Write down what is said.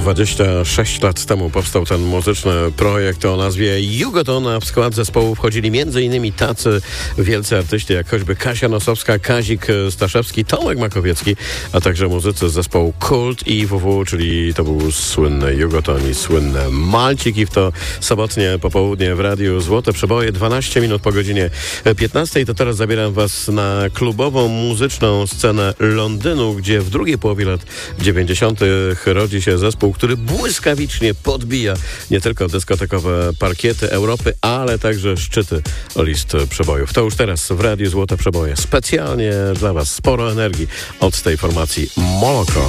26 lat temu powstał ten muzyczny projekt o nazwie Jugoton, a w skład zespołu wchodzili m.in. tacy wielcy artyści jak choćby Kasia Nosowska, Kazik Staszewski, Tomek Makowiecki, a także muzycy z zespołu Kult i WW, czyli to był słynny Jugoton i słynne Malciki. W to sobotnie popołudnie w Radiu Złote Przeboje, 12 minut po godzinie 15. To teraz zabieram was na klubową muzyczną scenę Londynu, gdzie w drugiej połowie lat 90. rodzi się zespół, który błyskawicznie podbija nie tylko dyskotekowe parkiety Europy, ale także szczyty list przebojów. To już teraz w Radiu Złote Przeboje. Specjalnie dla was sporo energii od tej formacji Moloko.